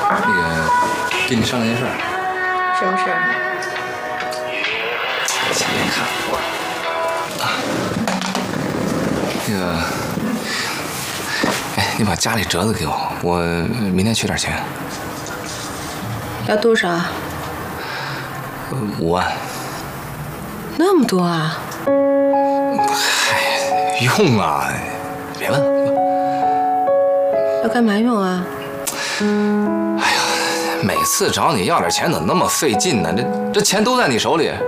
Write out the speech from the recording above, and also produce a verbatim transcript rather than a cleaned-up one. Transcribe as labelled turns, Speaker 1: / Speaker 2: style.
Speaker 1: 那个，跟你商量件事儿。
Speaker 2: 什么事儿？
Speaker 1: 先别看我。啊，那个，哎，你把家里折子给我，我明天取点钱。
Speaker 2: 要多少啊？
Speaker 1: 呃，五万。
Speaker 2: 那么多啊？
Speaker 1: 嗨，用啊，别问了。
Speaker 2: 要干嘛用啊？
Speaker 1: 哎呀，每次找你要点钱怎么那么费劲呢？这这钱都在你手里。